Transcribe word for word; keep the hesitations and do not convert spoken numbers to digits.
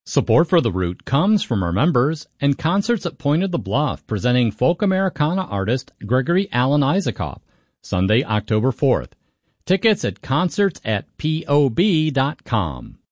Support for The Root comes from our members and concerts at Point of the Bluff presenting folk Americana artist Gregory Alan Isaacoff, Sunday, October fourth. Tickets at concerts at P O B dot com.